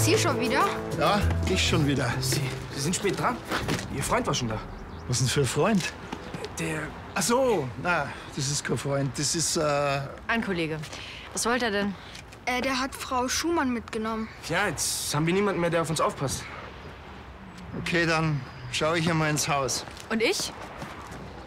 Sie schon wieder? Ja, ich schon wieder. Sie sind spät dran. Ihr Freund war schon da. Was denn für ein Freund? Der... Ach so. Na, das ist kein Freund. Das ist, Ein Kollege. Was wollte er denn? Der hat Frau Schumann mitgenommen. Ja, jetzt haben wir niemanden mehr, der auf uns aufpasst. Okay, dann schaue ich einmal ins Haus. Und ich?